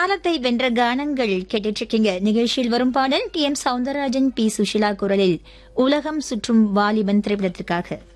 காலத்தை வென்ற கானங்கள் கேட்டுட்டு இருக்கீங்க. நிகழ்ச்சியில் வரும் பாடல் D M Soundararajan, B Sushila குரலில் உலகம் சுற்றும் வாலிபன் திரைப்படத்திற்காக.